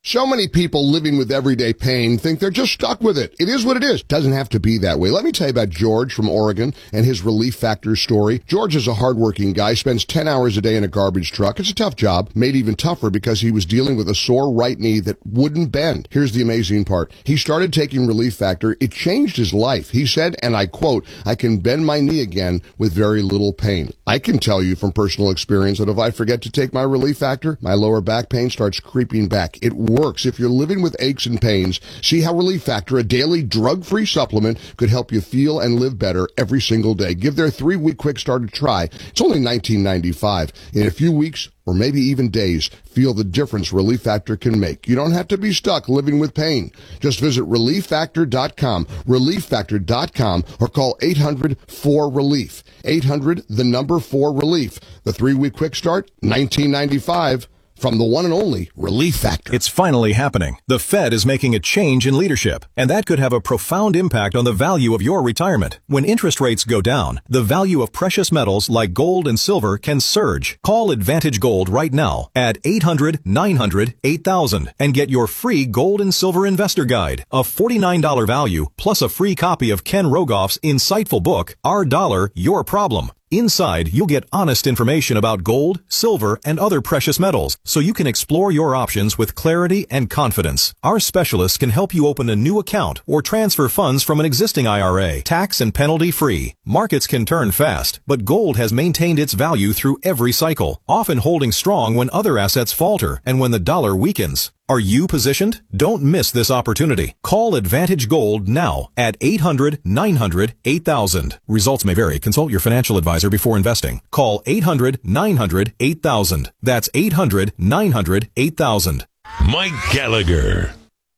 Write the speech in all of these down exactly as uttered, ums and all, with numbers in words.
So many people living with everyday pain think they're just stuck with it. It is what it is. Doesn't have to be that way. Let me tell you about George from Oregon and his Relief Factor story. George is a hardworking guy, spends ten hours a day in a garbage truck. It's a tough job, made even tougher because he was dealing with a sore right knee that wouldn't bend. Here's the amazing part. He started taking Relief Factor. It changed his life. He said, and I quote, "I can bend my knee again with very little pain." I can tell you from personal experience that if I forget to take my Relief Factor, my lower back pain starts creeping back. It works. If you're living with aches and pains, see how Relief Factor, a daily drug-free supplement, could help you feel and live better every single day. Give their three-week quick start a try. It's only nineteen ninety-five. In a few weeks, or maybe even days, feel the difference Relief Factor can make. You don't have to be stuck living with pain. Just visit relief factor dot com, relief factor dot com, or call eight hundred four relief. eight hundred, the number four relief. The three-week quick start, nineteen ninety-five. From the one and only Relief Factor. It's finally happening. The Fed is making a change in leadership, and that could have a profound impact on the value of your retirement. When interest rates go down, the value of precious metals like gold and silver can surge. Call Advantage Gold right now at eight hundred nine hundred eight thousand and get your free Gold and Silver Investor Guide, a forty-nine dollars value, plus a free copy of Ken Rogoff's insightful book, Our Dollar, Your Problem. Inside, you'll get honest information about gold, silver, and other precious metals, so you can explore your options with clarity and confidence. Our specialists can help you open a new account or transfer funds from an existing I R A, tax and penalty free. Markets can turn fast, but gold has maintained its value through every cycle, often holding strong when other assets falter and when the dollar weakens. Are you positioned? Don't miss this opportunity. Call Advantage Gold now at eight hundred nine hundred eight thousand. Results may vary. Consult your financial advisor before investing. Call eight hundred nine hundred eight thousand. That's eight hundred nine hundred eight thousand. Mike Gallagher.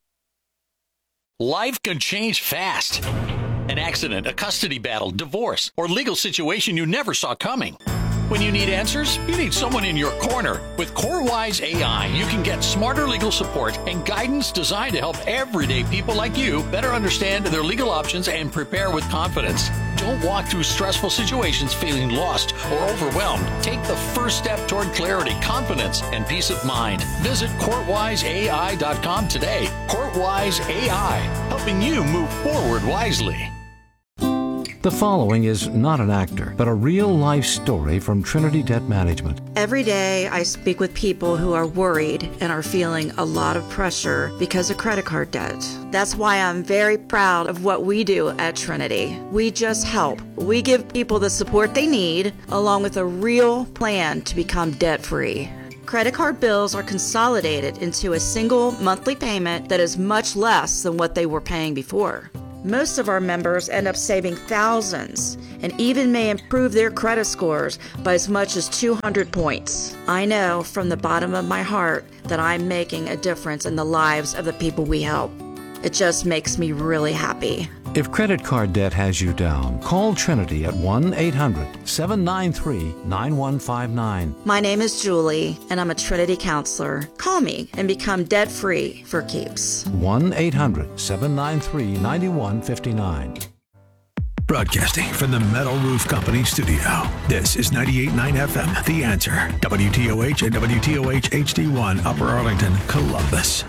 Life can change fast. An accident, a custody battle, divorce, or legal situation you never saw coming. When you need answers, you need someone in your corner. With CoreWise A I, you can get smarter legal support and guidance designed to help everyday people like you better understand their legal options and prepare with confidence. Don't walk through stressful situations feeling lost or overwhelmed. Take the first step toward clarity, confidence, and peace of mind. Visit court wise A I dot com today. CourtWise A I, helping you move forward wisely. The following is not an actor, but a real-life story from Trinity Debt Management. Every day I speak with people who are worried and are feeling a lot of pressure because of credit card debt. That's why I'm very proud of what we do at Trinity. We just help. We give people the support they need, along with a real plan to become debt-free. Credit card bills are consolidated into a single monthly payment that is much less than what they were paying before. Most of our members end up saving thousands and even may improve their credit scores by as much as two hundred points. I know from the bottom of my heart that I'm making a difference in the lives of the people we help. It just makes me really happy. If credit card debt has you down, call Trinity at one eight hundred seven nine three nine one five nine. My name is Julie, and I'm a Trinity counselor. Call me and become debt-free for keeps. one eight hundred seven nine three nine one five nine. Broadcasting from the Metal Roof Company studio. This is ninety-eight point nine F M, The Answer. W T O H and W T O H H D one, Upper Arlington, Columbus.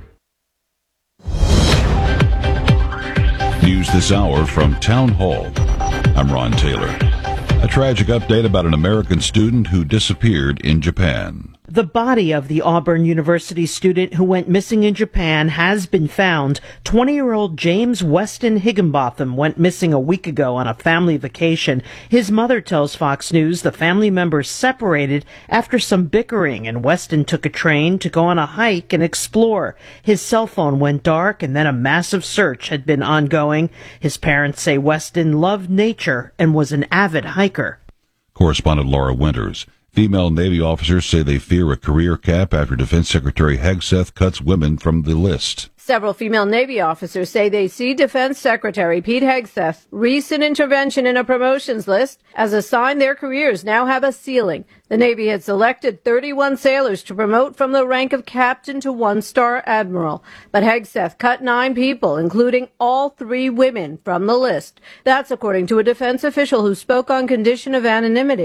News this hour from Town Hall. I'm Ron Taylor. A tragic update about an American student who disappeared in Japan. The body of the Auburn University student who went missing in Japan has been found. twenty-year-old James Weston Higginbotham went missing a week ago on a family vacation. His mother tells Fox News the family members separated after some bickering, and Weston took a train to go on a hike and explore. His cell phone went dark, and then a massive search had been ongoing. His parents say Weston loved nature and was an avid hiker. Correspondent Laura Winters. Female Navy officers say they fear a career cap after Defense Secretary Hegseth cuts women from the list. Several female Navy officers say they see Defense Secretary Pete Hegseth's recent intervention in a promotions list as a sign their careers now have a ceiling. The Navy had selected thirty-one sailors to promote from the rank of captain to one-star admiral, but Hegseth cut nine people, including all three women, from the list. That's according to a defense official who spoke on condition of anonymity.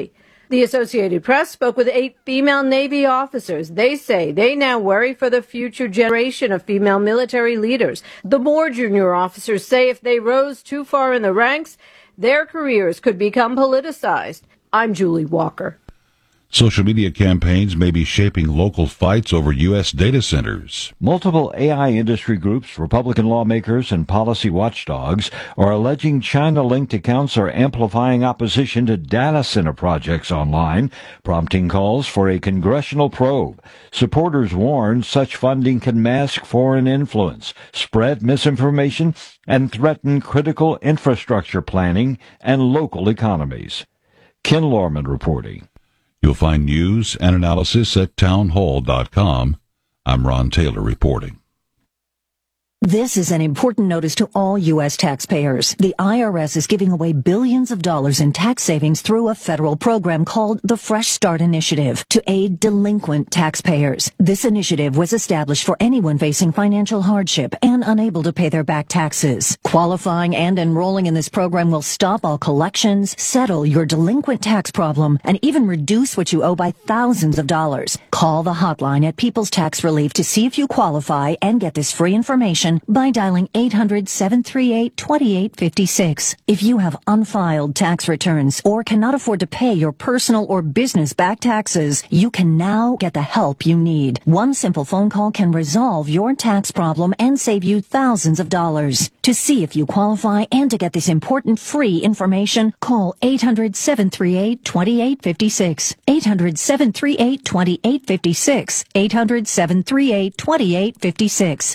The Associated Press spoke with eight female Navy officers. They say they now worry for the future generation of female military leaders. The more junior officers say if they rose too far in the ranks, their careers could become politicized. I'm Julie Walker. Social media campaigns may be shaping local fights over U S data centers. Multiple A I industry groups, Republican lawmakers, and policy watchdogs are alleging China-linked accounts are amplifying opposition to data center projects online, prompting calls for a congressional probe. Supporters warn such funding can mask foreign influence, spread misinformation, and threaten critical infrastructure planning and local economies. Ken Lorman reporting. You'll find news and analysis at townhall dot com. I'm Ron Taylor reporting. This is an important notice to all U S taxpayers. The I R S is giving away billions of dollars in tax savings through a federal program called the Fresh Start Initiative to aid delinquent taxpayers. This initiative was established for anyone facing financial hardship and unable to pay their back taxes. Qualifying and enrolling in this program will stop all collections, settle your delinquent tax problem, and even reduce what you owe by thousands of dollars. Call the hotline at People's Tax Relief to see if you qualify and get this free information by dialing eight hundred, seven three eight, two eight five six. If you have unfiled tax returns or cannot afford to pay your personal or business back taxes, you can now get the help you need. One simple phone call can resolve your tax problem and save you thousands of dollars. To see if you qualify and to get this important free information, call eight hundred, seven three eight, two eight five six. eight hundred, seven three eight, two eight five six. eight hundred, seven three eight, two eight five six.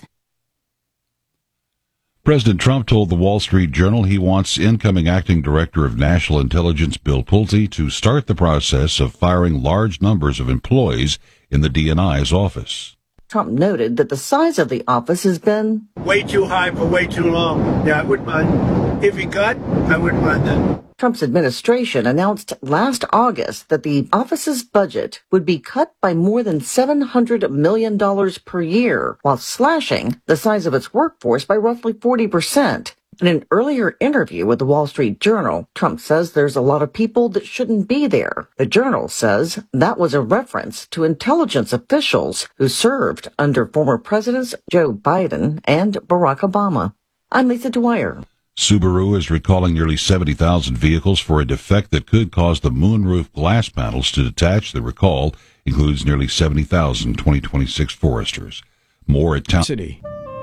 President Trump told the Wall Street Journal he wants incoming acting director of national intelligence Bill Pulte to start the process of firing large numbers of employees in the D N I's office. Trump noted that the size of the office has been way too high for way too long. Yeah, I wouldn't mind. If he cut, I wouldn't mind that. Trump's administration announced last August that the office's budget would be cut by more than seven hundred million dollars per year, while slashing the size of its workforce by roughly forty percent. In an earlier interview with the Wall Street Journal, Trump says there's a lot of people that shouldn't be there. The Journal says that was a reference to intelligence officials who served under former presidents Joe Biden and Barack Obama. I'm Lisa Dwyer. Subaru is recalling nearly seventy thousand vehicles for a defect that could cause the moonroof glass panels to detach. The recall includes nearly seventy thousand twenty twenty-six Foresters. More at Town City.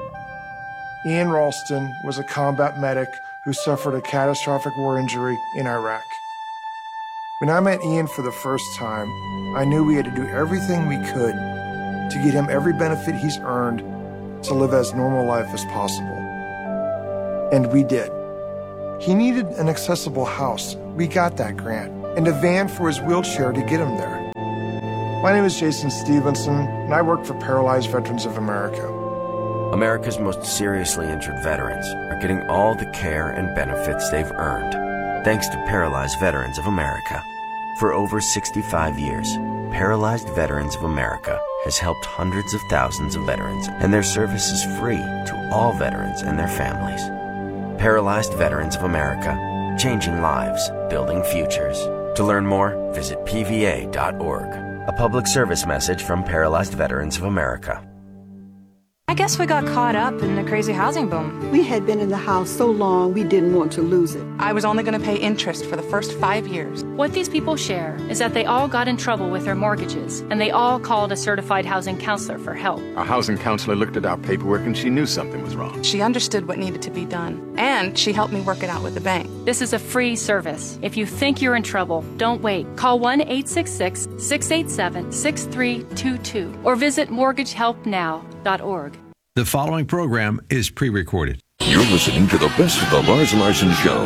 Ian Ralston was a combat medic who suffered a catastrophic war injury in Iraq. When I met Ian for the first time, I knew we had to do everything we could to get him every benefit he's earned to live as normal life as possible. And we did. He needed an accessible house. We got that grant. And a van for his wheelchair to get him there. My name is Jason Stevenson, and I work for Paralyzed Veterans of America. America's most seriously injured veterans are getting all the care and benefits they've earned, thanks to Paralyzed Veterans of America. For over sixty-five years, Paralyzed Veterans of America has helped hundreds of thousands of veterans, and their service is free to all veterans and their families. Paralyzed Veterans of America, changing lives, building futures. To learn more, visit P V A dot org. A public service message from Paralyzed Veterans of America. I guess we got caught up in the crazy housing boom. We had been in the house so long we didn't want to lose it. I was only going to pay interest for the first five years. What these people share is that they all got in trouble with their mortgages, and they all called a certified housing counselor for help. Our housing counselor looked at our paperwork and she knew something was wrong. She understood what needed to be done, and she helped me work it out with the bank. This is a free service. If you think you're in trouble, don't wait. Call one eight six six, six eight seven, six three two two or visit mortgage help now dot org. The following program is pre-recorded. You're listening to the best of the Lars Larson Show.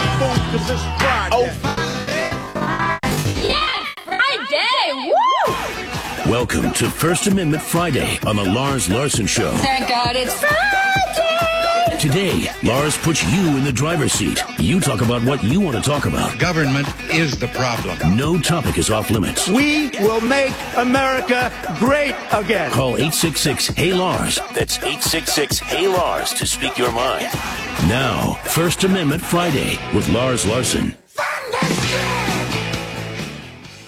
Yeah, Friday! Woo! Welcome to First Amendment Friday on the Lars Larson Show. Thank God it's Friday! Today, Lars puts you in the driver's seat. You talk about what you want to talk about. Government is the problem. No topic is off limits. We will make America great again. Call eight six six, H E Y, Lars. That's eight six six, H E Y, Lars to speak your mind. Now, First Amendment Friday with Lars Larson.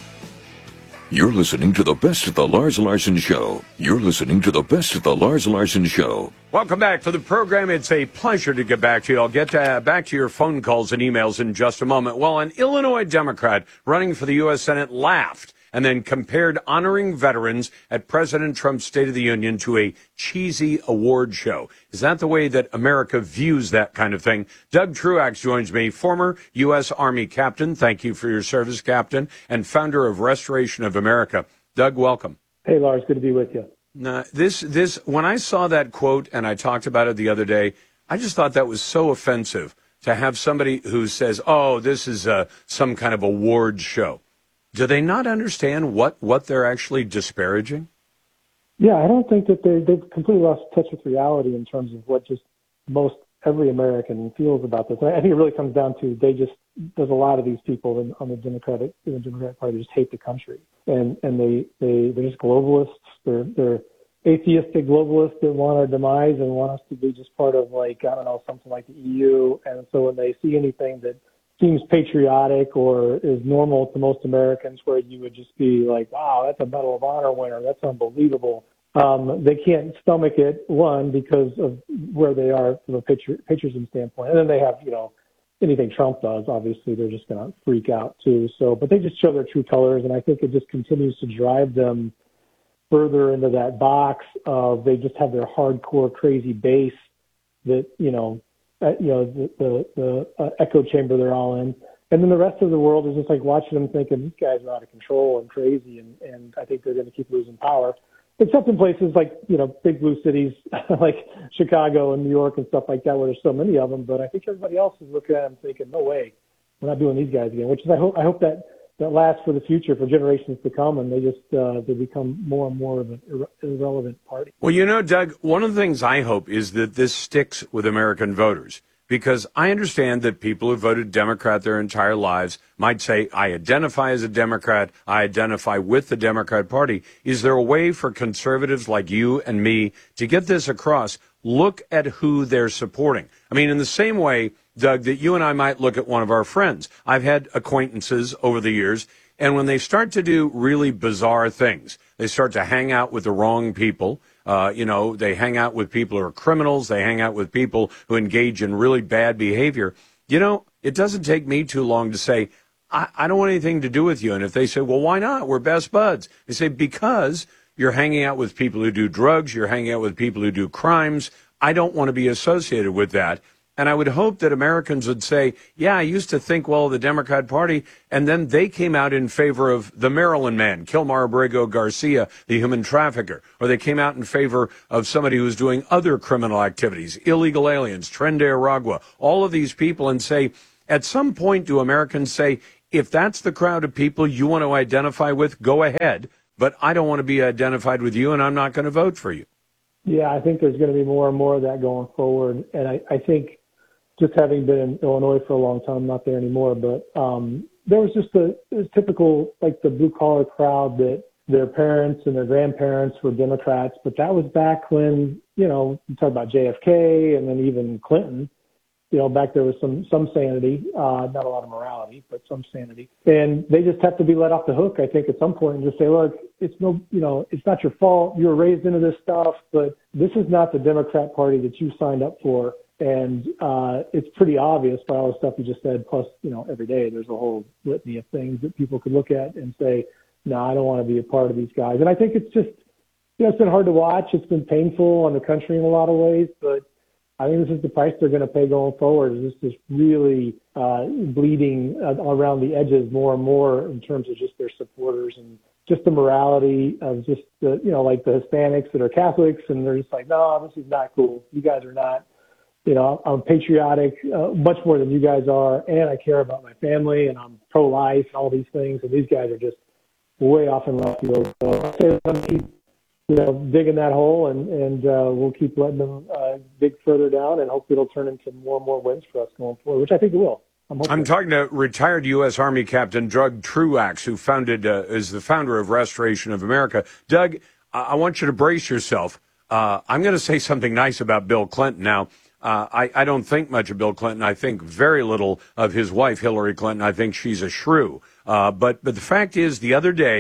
You're listening to the best of the Lars Larson Show. You're listening to the best of the Lars Larson Show. Welcome back to the program. It's a pleasure to get back to you. I'll get to, uh, back to your phone calls and emails in just a moment. Well, an Illinois Democrat running for the U S Senate laughed and then compared honoring veterans at President Trump's State of the Union to a cheesy award show. Is that the way that America views that kind of thing? Doug Truax joins me, former U S Army captain. Thank you for your service, Captain, and founder of Restoration of America. Doug, welcome. Hey, Lars, good to be with you. Now, this, this, when I saw that quote and I talked about it the other day, I just thought that was so offensive to have somebody who says, oh, this is uh, some kind of award show. Do they not understand what, what they're actually disparaging? Yeah, I don't think that they, they've completely lost touch with reality in terms of what just most every American feels about this. I think it really comes down to they just, there's a lot of these people in, on the Democratic, in the Democratic Party just hate the country. And, and they, they, they're just globalists. They're, they're atheistic globalists that want our demise and want us to be just part of, like, I don't know, something like the E U. And so when they see anything that seems patriotic or is normal to most Americans, where you would just be like, wow, that's a Medal of Honor winner, that's unbelievable. Um, they can't stomach it, one, because of where they are from a patri- patriotism standpoint. And then they have, you know, anything Trump does, obviously they're just going to freak out too. So, but they just show their true colors, and I think it just continues to drive them further into that box of they just have their hardcore crazy base that, you know, Uh, you know, the, the, the uh, echo chamber they're all in. And then the rest of the world is just like watching them thinking these guys are out of control and crazy. And, and I think they're going to keep losing power, except in places like, you know, big blue cities like Chicago and New York and stuff like that, where there's so many of them. But I think everybody else is looking at them thinking, no way, we're not doing these guys again, which is, I hope, I hope that, that lasts for the future, for generations to come, and they just uh, they become more and more of an irre- irrelevant party. Well, you know, Doug, one of the things I hope is that this sticks with American voters, because I understand that people who voted Democrat their entire lives might say, I identify as a Democrat, I identify with the Democrat Party. Is there a way for conservatives like you and me to get this across? Look at who they're supporting. I mean, in the same way, Doug, that you and I might look at one of our friends. I've had acquaintances over the years, and when they start to do really bizarre things, they start to hang out with the wrong people. Uh, you know, they hang out with people who are criminals. They hang out with people who engage in really bad behavior. You know, it doesn't take me too long to say, I, I don't want anything to do with you. And if they say, well, why not? We're best buds. They say, because you're hanging out with people who do drugs. You're hanging out with people who do crimes. I don't want to be associated with that. And I would hope that Americans would say, yeah, I used to think well of the Democrat Party, and then they came out in favor of the Maryland man, Kilmar Abrego Garcia, the human trafficker, or they came out in favor of somebody who's doing other criminal activities, illegal aliens, Tren de Aragua, all of these people, and say, at some point do Americans say, if that's the crowd of people you want to identify with, go ahead, but I don't want to be identified with you, and I'm not going to vote for you. Yeah, I think there's going to be more and more of that going forward, and I, I think just having been in Illinois for a long time, not there anymore, but um, there was just a it was typical, like the blue collar crowd that their parents and their grandparents were Democrats, but that was back when, you know, you talk about J F K and then even Clinton, you know, back there was some, some sanity, uh, not a lot of morality, but some sanity. And they just have to be let off the hook, I think, at some point and just say, look, it's no, you know, it's not your fault. You were raised into this stuff, but this is not the Democrat Party that you signed up for. And uh, it's pretty obvious by all the stuff you just said. Plus, you know, every day there's a whole litany of things that people could look at and say, no, I don't want to be a part of these guys. And I think it's just, you know, it's been hard to watch. It's been painful on the country in a lot of ways. But I think this is the price they're going to pay going forward. This is really uh, bleeding uh, around the edges more and more in terms of just their supporters and just the morality of just, the, you know, like the Hispanics that are Catholics. And they're just like, no, this is not cool. You guys are not. You know, I'm patriotic uh, much more than you guys are, and I care about my family, and I'm pro-life and all these things, and these guys are just way off in left field. So I'll say let them keep, you know, digging that hole, and, and uh, we'll keep letting them uh, dig further down, and hopefully it'll turn into more and more wins for us going forward, which I think it will. I'm, I'm talking to retired U S Army Captain Doug Truax, who founded uh, is the founder of Restoration of America. Doug, I want you to brace yourself. Uh, I'm going to say something nice about Bill Clinton now. Uh, I, I don't think much of Bill Clinton. I think very little of his wife, Hillary Clinton. I think she's a shrew. Uh, but, but the fact is, the other day,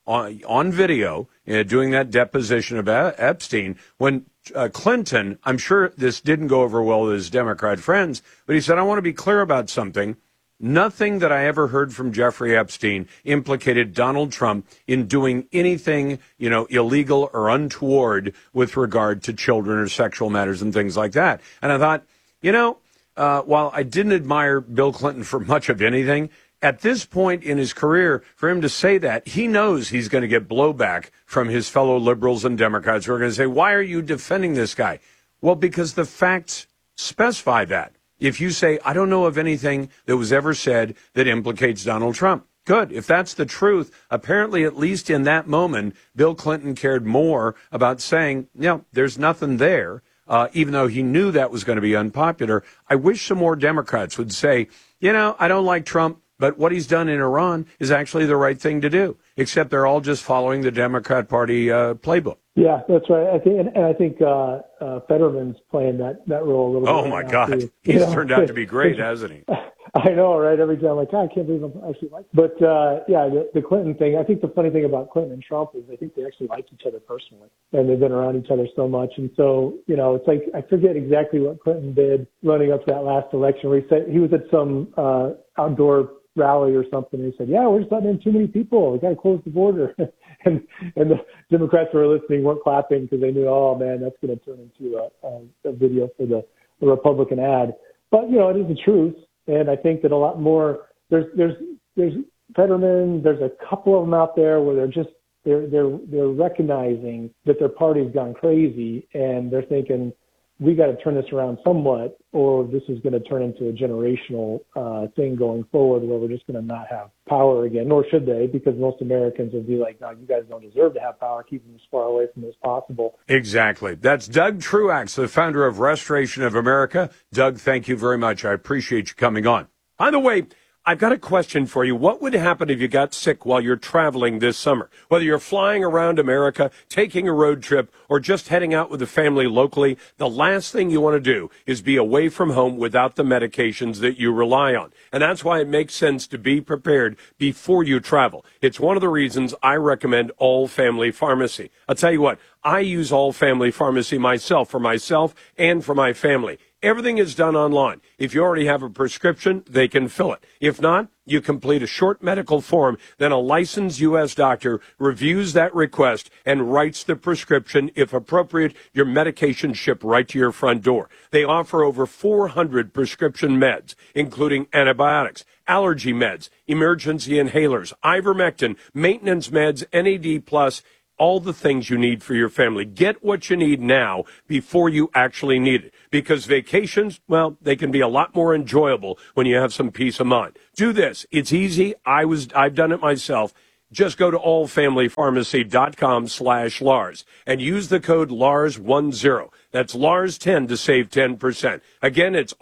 on, on video uh, doing that deposition about Epstein when uh, Clinton, I'm sure this didn't go over well with his Democrat friends, but he said, I want to be clear about something. Nothing that I ever heard from Jeffrey Epstein implicated Donald Trump in doing anything, you know, illegal or untoward with regard to children or sexual matters and things like that. And I thought, you know, uh, while I didn't admire Bill Clinton for much of anything, at this point in his career, for him to say that, he knows he's going to get blowback from his fellow liberals and Democrats who are going to say, why are you defending this guy? Well, because the facts specify that. If you say, I don't know of anything that was ever said that implicates Donald Trump, good. If that's the truth, apparently, at least in that moment, Bill Clinton cared more about saying, you know, there's nothing there, uh, even though he knew that was going to be unpopular. I wish some more Democrats would say, you know, I don't like Trump, but what he's done in Iran is actually the right thing to do, except they're all just following the Democrat Party uh, playbook. Yeah, that's right. I think, and, and I think uh, uh, Fetterman's playing that, that role a little oh bit. Oh, my now, God. Too. He's you know, turned out to be great, hasn't he? I know, right? Every time I'm like, God, I can't believe I'm actually like. But, uh, yeah, the, the Clinton thing, I think the funny thing about Clinton and Trump is I think they actually like each other personally, and they've been around each other so much. And so, you know, it's like I forget exactly what Clinton did running up to that last election where he said he was at some uh, outdoor rally or something, and he said, yeah, we're just letting in too many people. We got to close the border. and and the Democrats who were listening weren't clapping because they knew, oh, man, that's going to turn into a, a, a video for the, the Republican ad. But, you know, it is the truth. And I think that a lot more, there's, there's, there's Fetterman, there's a couple of them out there where they're just, they're, they're, they're recognizing that their party's gone crazy and they're thinking, we got to turn this around somewhat, or this is going to turn into a generational uh, thing going forward where we're just going to not have power again, nor should they, because most Americans will be like, no, you guys don't deserve to have power. Keep them as far away from it as possible. Exactly. That's Doug Truax, the founder of Restoration of America. Doug, thank you very much. I appreciate you coming on. By the way, I've got a question for you. What would happen if you got sick while you're traveling this summer? Whether you're flying around America, taking a road trip, or just heading out with the family locally, the last thing you want to do is be away from home without the medications that you rely on. And that's why it makes sense to be prepared before you travel. It's one of the reasons I recommend All Family Pharmacy. I'll tell you what, I use All Family Pharmacy myself, for myself and for my family. Everything is done online. If you already have a prescription, they can fill it. If not, you complete a short medical form, then a licensed U S doctor reviews that request and writes the prescription. If appropriate, your medication shipped right to your front door. They offer over four hundred prescription meds, including antibiotics, allergy meds, emergency inhalers, ivermectin, maintenance meds, N A D plus, all the things you need for your family. Get what you need now before you actually need it. Because vacations, well, they can be a lot more enjoyable when you have some peace of mind. Do this. It's easy. I was, I've done it myself. Just go to allfamilypharmacy.com slash Lars and use the code Lars ten. That's Lars ten to save ten percent. Again, it's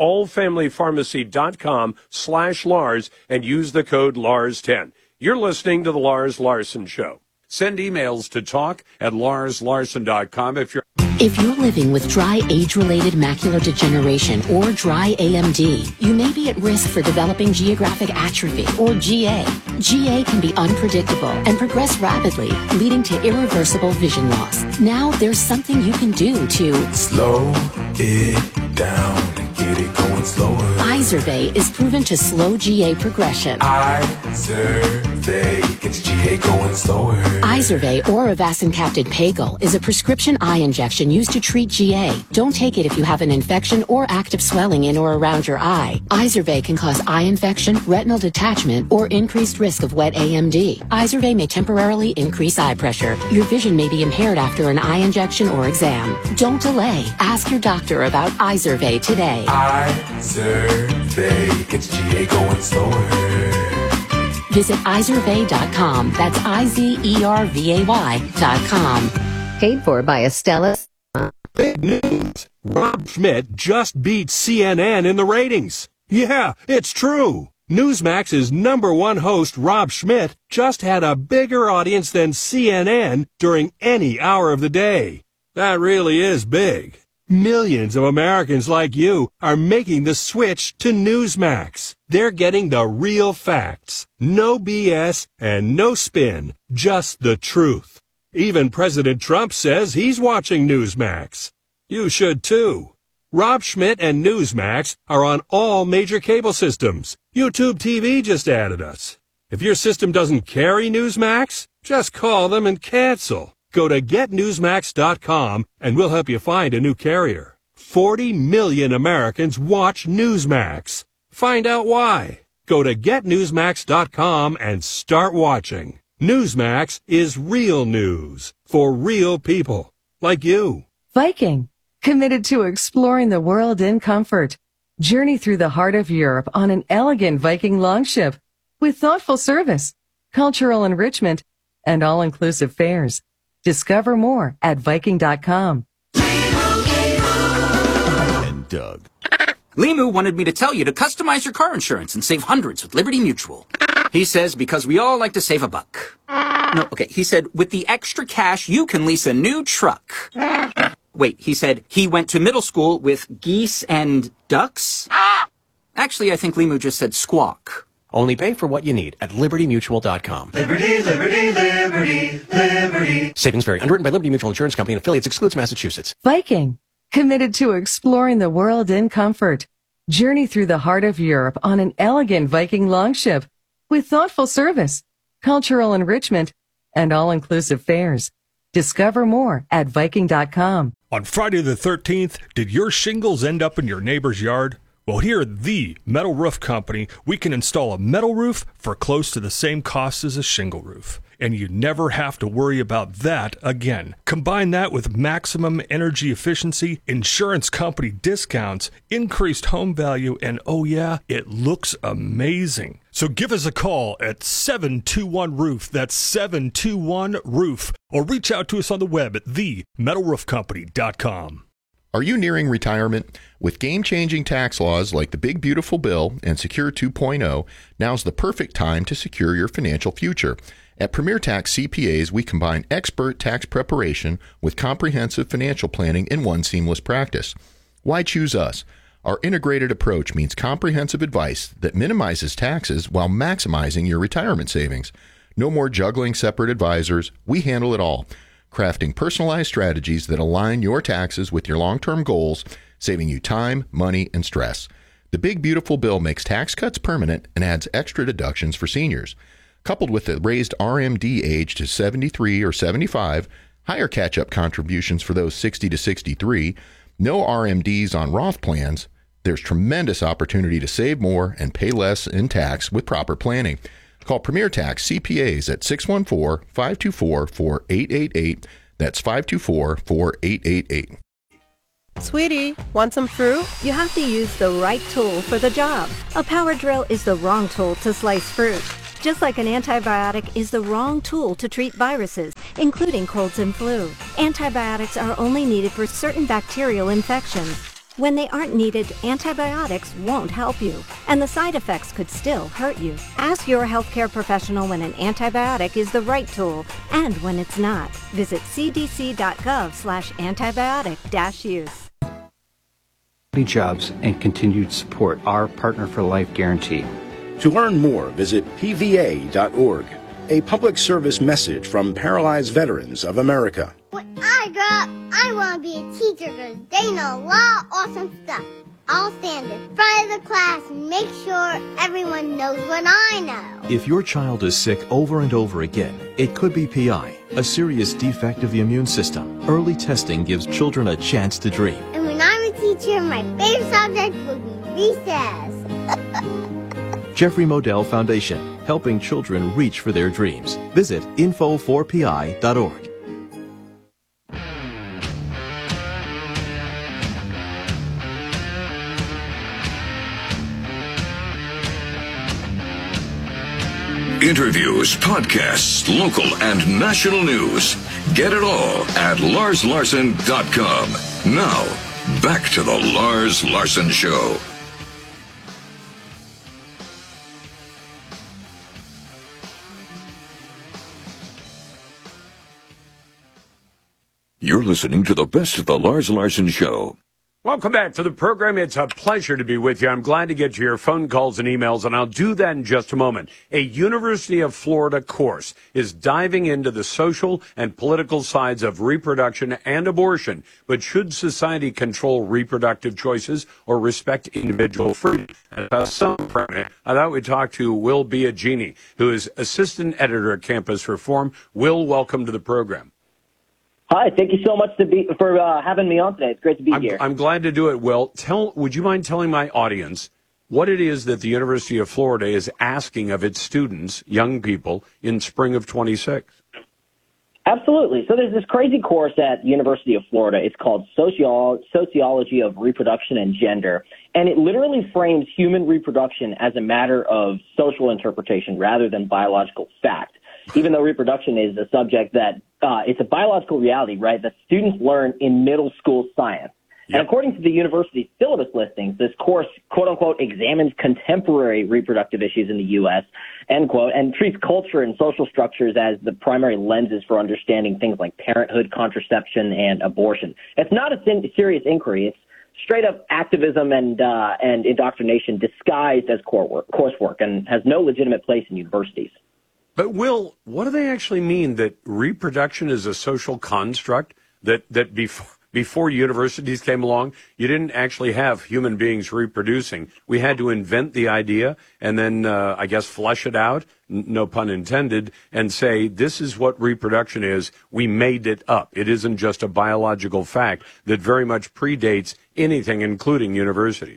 allfamilypharmacy.com slash Lars and use the code Lars ten. You're listening to The Lars Larson Show. Send emails to talk at lars larson dot com if you're... If you're living with dry age-related macular degeneration or dry A M D, you may be at risk for developing geographic atrophy or G A. G A can be unpredictable and progress rapidly, leading to irreversible vision loss. Now there's something you can do to slow it down and get it going slower. Izervay is proven to slow G A progression. Izervay gets G A going slower. Izervay or avacincaptad pegol is a prescription eye injection used to treat G A. Don't take it if you have an infection or active swelling in or around your eye. Izervay can cause eye infection, retinal detachment, or increased risk of wet A M D. Izervay may temporarily increase eye pressure. Your vision may be impaired after an eye injection or exam. Don't delay. Ask your doctor about Izervay today. Izervay gets G A going slower. Visit Izervay dot com. That's I Z E R V A Y dot com. Paid for by Estella. Big news. Rob Schmidt just beat C N N in the ratings. Yeah, it's true. Newsmax's number one host, Rob Schmidt, just had a bigger audience than C N N during any hour of the day. That really is big. Millions of Americans like you are making the switch to Newsmax. They're getting the real facts. No B S and no spin. Just the truth. Even President Trump says he's watching Newsmax. You should too. Rob Schmidt and Newsmax are on all major cable systems. YouTube T V just added us. If your system doesn't carry Newsmax, just call them and cancel. Go to get newsmax dot com and we'll help you find a new carrier. forty million Americans watch Newsmax. Find out why. Go to get newsmax dot com and start watching. Newsmax is real news for real people like you. Viking, committed to exploring the world in comfort. Journey through the heart of Europe on an elegant Viking longship with thoughtful service, cultural enrichment, and all-inclusive fares. Discover more at viking dot com. And Doug. Limu wanted me to tell you to customize your car insurance and save hundreds with Liberty Mutual. He says because we all like to save a buck. No, okay, he said with the extra cash you can lease a new truck. Wait, he said he went to middle school with geese and ducks? Actually, I think Limu just said squawk. Only pay for what you need at liberty mutual dot com. Liberty, liberty, liberty, liberty. Savings vary. Underwritten by Liberty Mutual Insurance Company and affiliates. Excludes Massachusetts. Viking, committed to exploring the world in comfort. Journey through the heart of Europe on an elegant Viking longship with thoughtful service, cultural enrichment, and all-inclusive fares. Discover more at viking dot com. On Friday the thirteenth, did your shingles end up in your neighbor's yard? Well, here at the Metal Roof Company, we can install a metal roof for close to the same cost as a shingle roof. And you never have to worry about that again. Combine that with maximum energy efficiency, insurance company discounts, increased home value, and oh yeah, it looks amazing. So give us a call at seven two one roof. That's seven two one roof. Or reach out to us on the web at the metal roof company dot com. Are you nearing retirement? With game-changing tax laws like the Big Beautiful Bill and Secure two point oh, now's the perfect time to secure your financial future. At Premier Tax C P As, we combine expert tax preparation with comprehensive financial planning in one seamless practice. Why choose us? Our integrated approach means comprehensive advice that minimizes taxes while maximizing your retirement savings. No more juggling separate advisors. We handle it all, crafting personalized strategies that align your taxes with your long-term goals, saving you time, money, and stress. The Big Beautiful Bill makes tax cuts permanent and adds extra deductions for seniors. Coupled with the raised R M D age to seventy-three or seventy-five, higher catch-up contributions for those sixty to sixty-three, no R M Ds on Roth plans, there's tremendous opportunity to save more and pay less in tax with proper planning. Call Premier Tax C P As at six one four, five two four, four eight eight eight. That's five two four, four eight eight eight. Sweetie, want some fruit? You have to use the right tool for the job. A power drill is the wrong tool to slice fruit. Just like an antibiotic is the wrong tool to treat viruses, including colds and flu. Antibiotics are only needed for certain bacterial infections. When they aren't needed, antibiotics won't help you, and the side effects could still hurt you. Ask your healthcare professional when an antibiotic is the right tool and when it's not. Visit c d c dot gov slash antibiotic dash use. Jobs and continued support. Our Partner for Life guarantee. To learn more, visit p v a dot org. A public service message from Paralyzed Veterans of America. When I grow up, I want to be a teacher because they know a lot of awesome stuff. I'll stand in front of the class and make sure everyone knows what I know. If your child is sick over and over again, it could be P I, a serious defect of the immune system. Early testing gives children a chance to dream. And when I'm a teacher, my favorite subject will be recess. Jeffrey Modell Foundation, helping children reach for their dreams. Visit info four p i dot org. Interviews, podcasts, local and national news. Get it all at lars larson dot com. Now, back to the Lars Larson Show. You're listening to the best of the Lars Larson Show. Welcome back to the program. It's a pleasure to be with you. I'm glad to get to your phone calls and emails, and I'll do that in just a moment. A University of Florida course is diving into the social and political sides of reproduction and abortion. But should society control reproductive choices or respect individual freedom? And about some pregnant, I thought we'd talk to Will Biagini, who is assistant editor at Campus Reform. Will, welcome to the program. Hi, thank you so much to be, for uh, having me on today. It's great to be I'm, here. I'm glad to do it, Will. Tell, would you mind telling my audience what it is that the University of Florida is asking of its students, young people, in spring of twenty-six? Absolutely. So there's this crazy course at the University of Florida. It's called Sociolo- Sociology of Reproduction and Gender, and it literally frames human reproduction as a matter of social interpretation rather than biological fact. Even though reproduction is a subject that uh, it's a biological reality, right, that students learn in middle school science. Yep. And according to the university's syllabus listings, this course, quote unquote, examines contemporary reproductive issues in the U S, end quote, and treats culture and social structures as the primary lenses for understanding things like parenthood, contraception, and abortion. It's not a serious inquiry. It's straight up activism and uh, and indoctrination disguised as coursework and has no legitimate place in universities. But, Will, what do they actually mean that reproduction is a social construct, that, that before, before universities came along, you didn't actually have human beings reproducing? We had to invent the idea and then, uh, I guess, flesh it out, n- no pun intended, and say, this is what reproduction is. We made it up. It isn't just a biological fact that very much predates anything, including universities.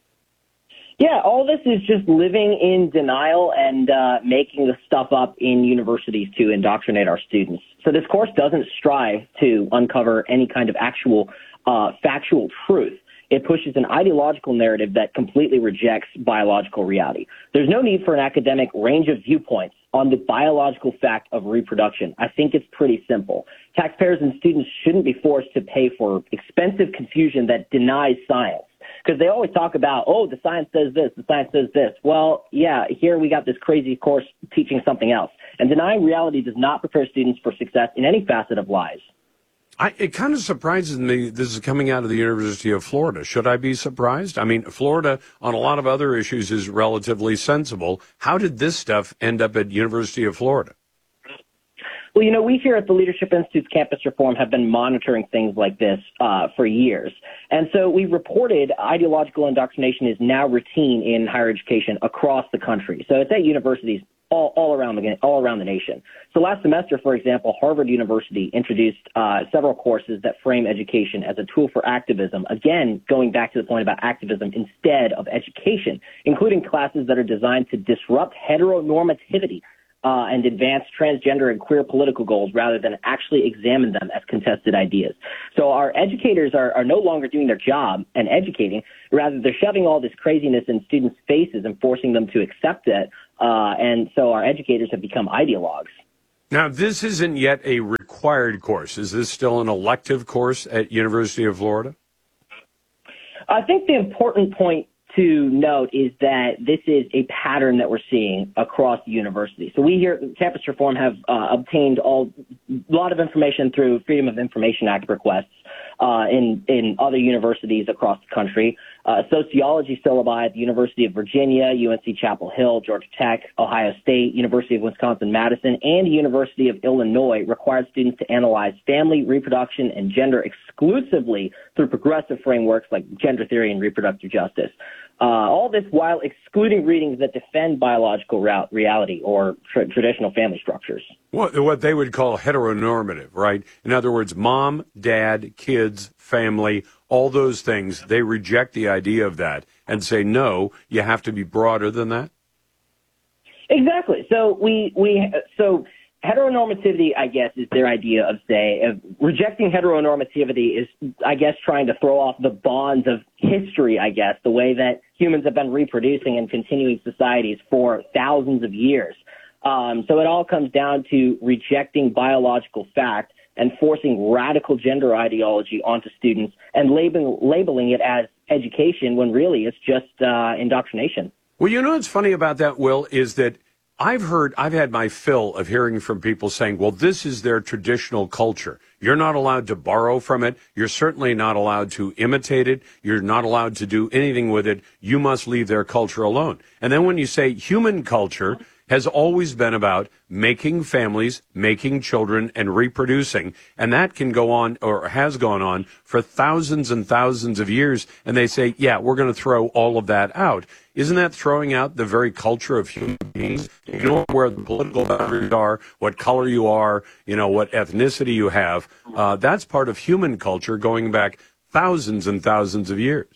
Yeah, all this is just living in denial and uh, making the stuff up in universities to indoctrinate our students. So this course doesn't strive to uncover any kind of actual uh, factual truth. It pushes an ideological narrative that completely rejects biological reality. There's no need for an academic range of viewpoints on the biological fact of reproduction. I think it's pretty simple. Taxpayers and students shouldn't be forced to pay for expensive confusion that denies science. Because they always talk about, oh, the science says this, the science says this. Well, yeah, here we got this crazy course teaching something else. And denying reality does not prepare students for success in any facet of lives. I, it kind of surprises me this is coming out of the University of Florida. Should I be surprised? I mean, Florida on a lot of other issues is relatively sensible. How did this stuff end up at University of Florida? Well, you know, we here at the Leadership Institute's Campus Reform have been monitoring things like this uh, for years. And so we reported ideological indoctrination is now routine in higher education across the country. So it's at universities all, all around the all around the nation. So last semester, for example, Harvard University introduced uh, several courses that frame education as a tool for activism. Again, going back to the point about activism instead of education, including classes that are designed to disrupt heteronormativity Uh, and advance transgender and queer political goals rather than actually examine them as contested ideas. So our educators are, are no longer doing their job and educating. Rather, they're shoving all this craziness in students' faces and forcing them to accept it. Uh, and so our educators have become ideologues. Now, this isn't yet a required course. Is this still an elective course at University of Florida? I think the important point to note is that this is a pattern that we're seeing across the university. So we here at Campus Reform have uh, obtained all, a lot of information through Freedom of Information Act requests uh, in, in other universities across the country. Uh, sociology syllabi at the University of Virginia, U N C Chapel Hill, Georgia Tech, Ohio State, University of Wisconsin-Madison, and University of Illinois required students to analyze family, reproduction, and gender exclusively through progressive frameworks like gender theory and reproductive justice. Uh, all this while excluding readings that defend biological ra- reality or tra- traditional family structures. What, what they would call heteronormative, right? In other words, mom, dad, kids, family, all those things, they reject the idea of that and say, no, you have to be broader than that? Exactly. So we, we, so heteronormativity, I guess, is their idea of, say, of rejecting heteronormativity is, I guess, trying to throw off the bonds of history, I guess, the way that humans have been reproducing and continuing societies for thousands of years. Um, so it all comes down to rejecting biological fact and forcing radical gender ideology onto students and labeling, labeling it as education when really it's just uh, indoctrination. Well, you know what's funny about that, Will, is that I've heard, I've had my fill of hearing from people saying, well, this is their traditional culture. You're not allowed to borrow from it. You're certainly not allowed to imitate it. You're not allowed to do anything with it. You must leave their culture alone. And then when you say human culture has always been about making families, making children, and reproducing. And that can go on, or has gone on, for thousands and thousands of years. And they say, yeah, we're going to throw all of that out. Isn't that throwing out the very culture of human beings? You know where the political boundaries are, what color you are, you know, what ethnicity you have. Uh, that's part of human culture going back thousands and thousands of years.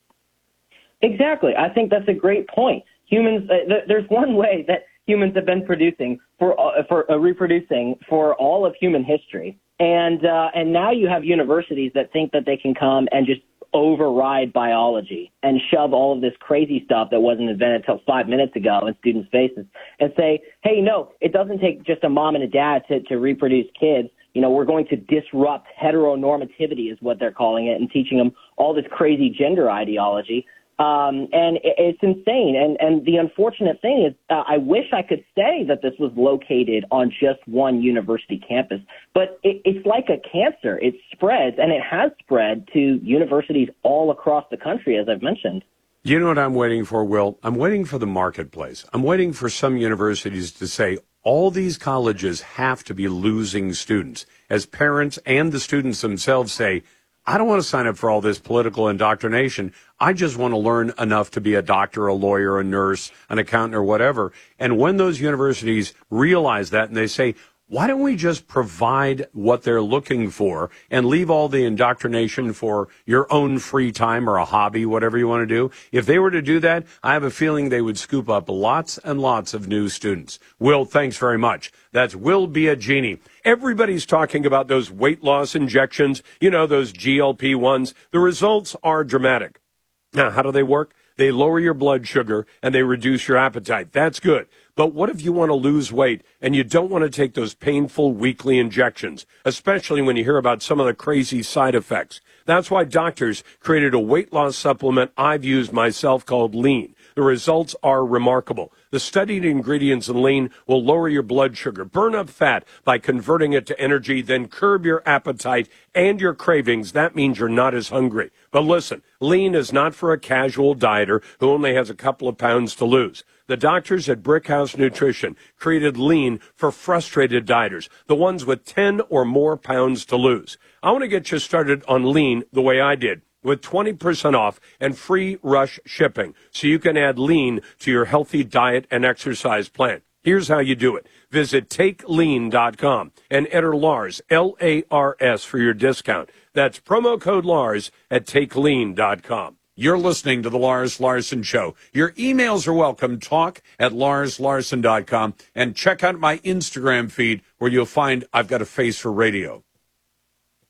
Exactly. I think that's a great point. Humans, uh, th- there's one way that humans have been producing for uh, for uh, reproducing for all of human history, and uh, and now you have universities that think that they can come and just override biology and shove all of this crazy stuff that wasn't invented until five minutes ago in students' faces and say, hey, no, it doesn't take just a mom and a dad to, to reproduce kids. You know, we're going to disrupt heteronormativity is what they're calling it, and teaching them all this crazy gender ideology. Um, and it, it's insane. And, and the unfortunate thing is uh, I wish I could say that this was located on just one university campus, but it, it's like a cancer. It spreads, and it has spread to universities all across the country, as I've mentioned. You know what I'm waiting for, Will? I'm waiting for the marketplace. I'm waiting for some universities to say, all these colleges have to be losing students. As parents and the students themselves say, I don't want to sign up for all this political indoctrination. I just want to learn enough to be a doctor, a lawyer, a nurse, an accountant, or whatever. And when those universities realize that and they say, why don't we just provide what they're looking for and leave all the indoctrination for your own free time or a hobby, whatever you want to do? If they were to do that, I have a feeling they would scoop up lots and lots of new students. Will, thanks very much. That's Will Biagini. Everybody's talking about those weight loss injections, you know, those G L P ones. The results are dramatic. Now, how do they work? They lower your blood sugar and they reduce your appetite. That's good. But what if you want to lose weight and you don't want to take those painful weekly injections, especially when you hear about some of the crazy side effects? That's why doctors created a weight loss supplement I've used myself called Lean. The results are remarkable. The studied ingredients in Lean will lower your blood sugar, burn up fat by converting it to energy, then curb your appetite and your cravings. That means you're not as hungry. But listen, Lean is not for a casual dieter who only has a couple of pounds to lose. The doctors at Brickhouse Nutrition created Lean for frustrated dieters, the ones with ten or more pounds to lose. I want to get you started on Lean the way I did, with twenty percent off and free rush shipping, so you can add Lean to your healthy diet and exercise plan. Here's how you do it. Visit take lean dot com and enter Lars, L A R S, for your discount. That's promo code Lars at take lean dot com. You're listening to The Lars Larson Show. Your emails are welcome. Talk at lars larson dot com, and check out my Instagram feed where you'll find I've got a face for radio.